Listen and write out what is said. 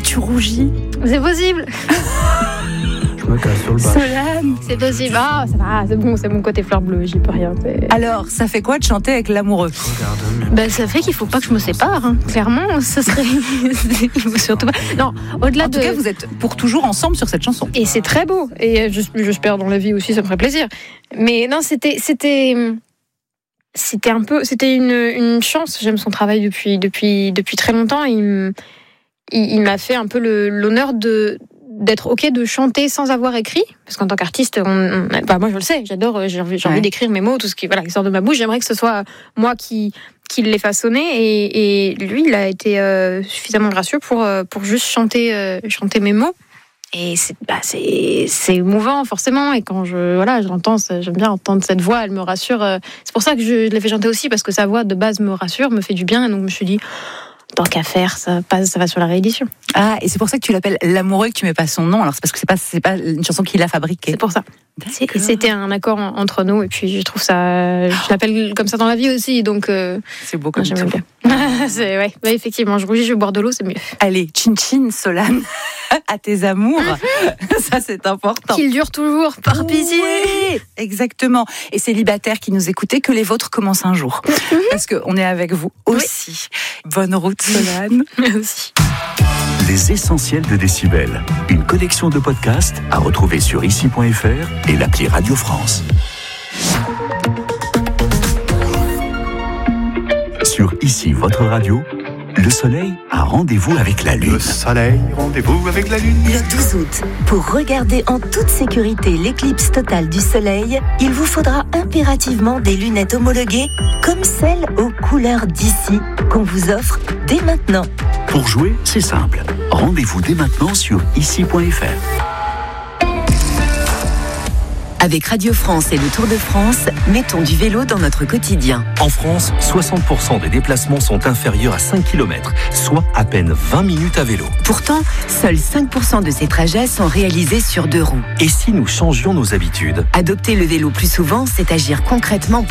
Mais tu rougis. C'est possible. Je me casse sur le bas. Solane. C'est possible. Ah, ça va, c'est bon, c'est mon côté fleur bleue, j'y peux rien. Alors, ça fait quoi de chanter avec l'amoureux? Ça fait qu'il faut pas que je me sépare. Hein. Clairement, ce serait. Surtout pas. Non, au-delà En tout cas, vous êtes pour toujours ensemble sur cette chanson. Et c'est très beau. Et j'espère dans la vie aussi, ça me ferait plaisir. Mais non, c'était une chance. J'aime son travail depuis très longtemps. Il m'a fait un peu l'honneur d'être OK de chanter sans avoir écrit, parce qu'en tant qu'artiste, moi je le sais, j'adore, j'ai envie d'écrire mes mots, tout ce qui sort de ma bouche. J'aimerais que ce soit moi qui l'ai façonné, et lui, il a été suffisamment gracieux pour juste chanter mes mots. Et c'est émouvant forcément, et quand je l'entends, j'aime bien entendre cette voix, elle me rassure. C'est pour ça que je l'ai fait chanter aussi, parce que sa voix de base me rassure, me fait du bien, et donc je me suis dit, tant qu'à faire, ça va sur la réédition. Ah, et c'est pour ça que tu l'appelles l'amoureux, que tu mets pas son nom. Alors c'est parce que c'est pas une chanson qu'il a fabriquée. C'est pour ça. C'était un accord entre nous, et puis je trouve ça, je l'appelle comme ça dans la vie aussi, donc c'est beau comme j'aime bien. Effectivement, je rougis, je bois de l'eau, c'est mieux. Allez, chin chin, Solane, à tes amours. Ça, c'est important. Qu'ils durent toujours, par pitié. Oui, exactement. Et célibataires qui nous écoutaient, que les vôtres commencent un jour. Parce qu'on est avec vous aussi. Oui. Bonne route, Solane. Aussi. Les essentiels de Décibel. Une collection de podcasts à retrouver sur ici.fr et l'appli Radio France. Sur Ici, votre radio, le soleil a rendez-vous avec la lune. Le soleil, rendez-vous avec la lune. Le 12 août, pour regarder en toute sécurité l'éclipse totale du soleil, il vous faudra impérativement des lunettes homologuées comme celles aux couleurs d'ici qu'on vous offre dès maintenant. Pour jouer, c'est simple. Rendez-vous dès maintenant sur ici.fr. Avec Radio France et le Tour de France, mettons du vélo dans notre quotidien. En France, 60% des déplacements sont inférieurs à 5 km, soit à peine 20 minutes à vélo. Pourtant, seuls 5% de ces trajets sont réalisés sur 2 roues. Et si nous changions nos habitudes ? Adopter le vélo plus souvent, c'est agir concrètement pour